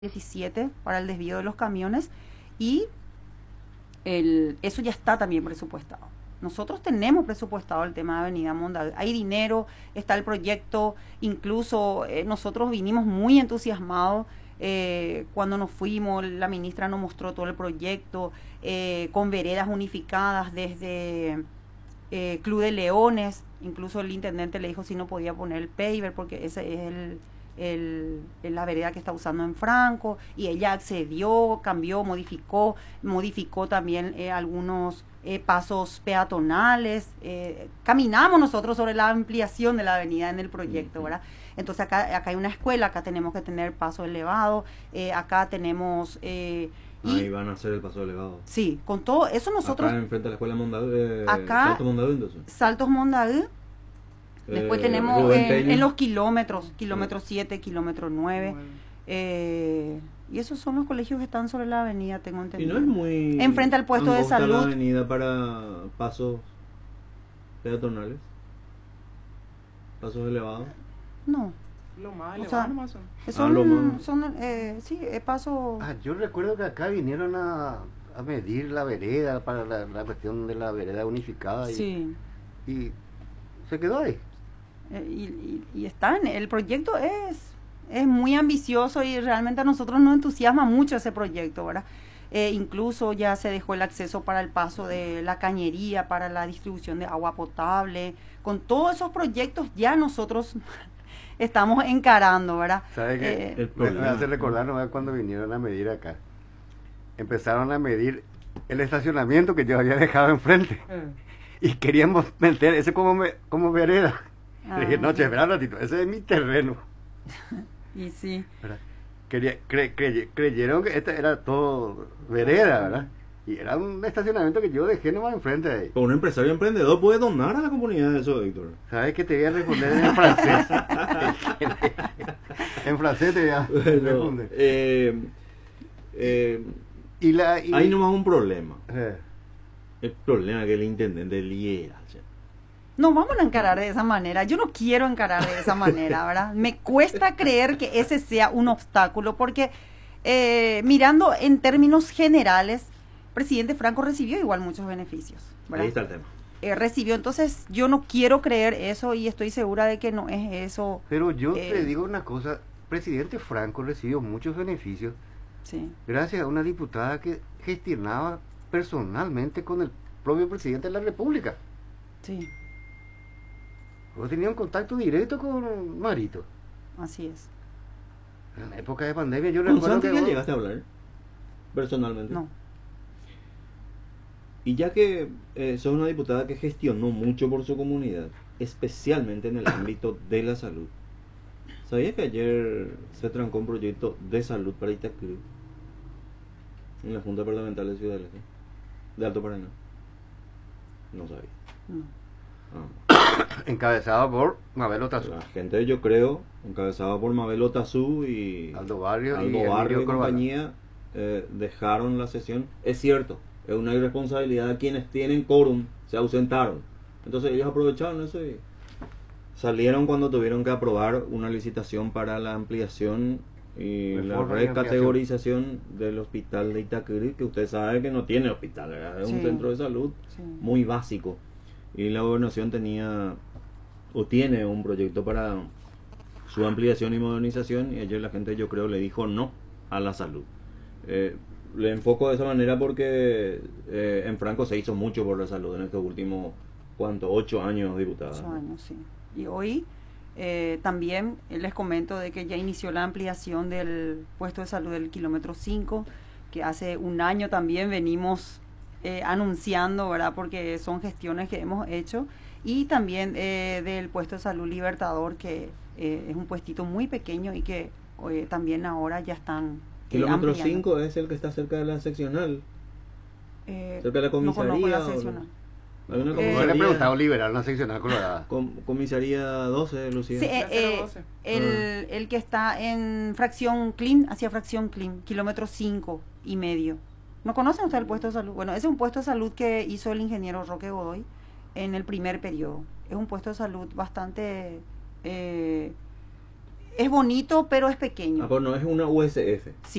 17 para el desvío de los camiones y eso ya está también presupuestado. Nosotros tenemos presupuestado el tema de Avenida Mondavi. Hay dinero, está el proyecto, incluso nosotros vinimos muy entusiasmados. Cuando nos fuimos, la ministra nos mostró todo el proyecto con veredas unificadas desde Club de Leones. Incluso el intendente le dijo si no podía poner el paver porque ese es la vereda que está usando en Franco, y ella accedió, cambió, modificó también algunos pasos peatonales. Caminamos nosotros sobre la ampliación de la avenida en el proyecto, ¿verdad? Entonces acá hay una escuela, acá tenemos que tener paso elevado, acá tenemos... Ahí van a hacer el paso elevado. Sí, con todo eso nosotros... Acá enfrente de la escuela Mondavi, acá, Saltos Mondavi, entonces. Saltos Mondavi. Después tenemos en los kilómetros 7, kilómetro 9. Y esos son los colegios que están sobre la avenida, tengo entendido. Y no es muy... enfrente al puesto de salud. la avenida para pasos peatonales, pasos elevados. No. Lo más O elevado sea, nomás son. Sí, paso... Yo recuerdo que acá vinieron a medir la vereda para la cuestión de la vereda unificada Sí. y se quedó ahí. Y están, el proyecto es muy ambicioso y realmente a nosotros nos entusiasma mucho ese proyecto, ¿verdad? Incluso ya se dejó el acceso para el paso de la cañería, para la distribución de agua potable. Con todos esos proyectos ya nosotros estamos encarando, ¿verdad? ¿Sabe qué? Me hace recordar nomás cuando vinieron a medir acá. Empezaron a medir el estacionamiento que yo había dejado enfrente. Y queríamos meter ese como vereda. Le dije, no, che, espera un ratito, ese es mi terreno. Y sí. Creyeron que este era todo vereda, ¿verdad? Y era un estacionamiento que yo dejé nomás enfrente de ahí. Un empresario emprendedor puede donar a la comunidad eso, Héctor. ¿Sabes qué te voy a responder en francés? En francés te voy a responder. Hay nomás un problema. El problema es que el intendente lidera. No vamos a encarar de esa manera. Yo no quiero encarar de esa manera, ¿verdad? Me cuesta creer que ese sea un obstáculo porque mirando en términos generales, presidente Franco recibió igual muchos beneficios, ¿verdad? Ahí está el tema. Recibió, entonces yo no quiero creer eso y estoy segura de que no es eso. Pero yo te digo una cosa, presidente Franco recibió muchos beneficios, sí, gracias a una diputada que gestionaba personalmente con el propio presidente de la República. Sí. Yo tenía un contacto directo con Marito. Así es. En la época de pandemia yo ¿Con recuerdo Santi que... ya llegaste a hablar? Personalmente. No. Y ya que sos una diputada que gestionó mucho por su comunidad, especialmente en el ámbito de la salud, ¿sabías que ayer se trancó un proyecto de salud para Itacurú? En la Junta Departamental de Ciudad del Este, de Alto Paraná. No sabía. No. Encabezado por Mabel Otazú. La gente, yo creo, encabezada por Mabel Otazú y Aldo Barrio y compañía, dejaron la sesión. Es cierto, es una irresponsabilidad. Quienes tienen quórum se ausentaron. Entonces ellos aprovecharon eso y salieron cuando tuvieron que aprobar una licitación para la ampliación y la recategorización del hospital de Itacurú, que usted sabe que no tiene hospital, ¿verdad? Es un centro de salud muy básico. Y la gobernación tenía o tiene un proyecto para su ampliación y modernización, y ayer la gente, yo creo, le dijo no a la salud. Le enfoco de esa manera porque en Franco se hizo mucho por la salud en estos últimos, ¿cuánto? 8 años, diputada. 8 años, sí. Y hoy también les comento de que ya inició la ampliación del puesto de salud del kilómetro 5, que hace un año también venimos anunciando, ¿verdad? Porque son gestiones que hemos hecho. Y también del puesto de salud Libertador, que es un puestito muy pequeño y que también ahora ya están kilómetro 5 es el que está cerca de la seccional, cerca de la comisaría. No conozco la seccional. Hay una No comisaría, le he preguntado liberal, una seccional colorada. Comisaría 12, Lucía. Sí, el que está en fracción Clean, hacia fracción Clean, kilómetro 5 y medio. ¿No conocen ustedes el puesto de salud? Bueno, ese es un puesto de salud que hizo el ingeniero Roque Godoy en el primer periodo. Es un puesto de salud bastante es bonito, pero es pequeño. Ah, pues no es una USF. Sí.